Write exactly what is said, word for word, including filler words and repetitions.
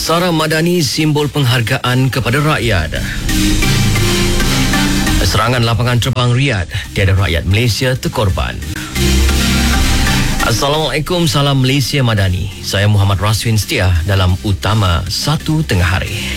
Tentara Madani simbol penghargaan kepada rakyat. Serangan lapangan terbang Riyadh, tiada rakyat Malaysia terkorban. Assalamualaikum, salam Malaysia Madani. Saya Muhammad Raswin Setia dalam Utama satu Tengah Hari.